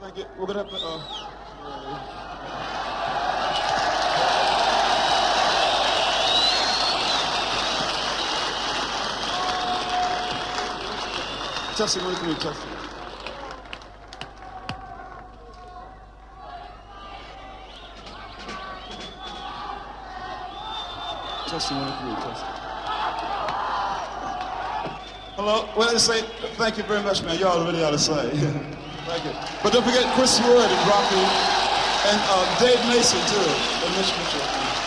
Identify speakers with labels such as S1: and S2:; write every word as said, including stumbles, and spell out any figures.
S1: Thank you. We're gonna have to. Uh, Testing, wait for me, testing. Testing, wait for me, testing. Hello. Well, let's say thank you very much, man. Y'all really ought to say. Thank you. But don't forget Chris Wood and Rocky and uh, Dave Mason too. And Mitch Mitchell.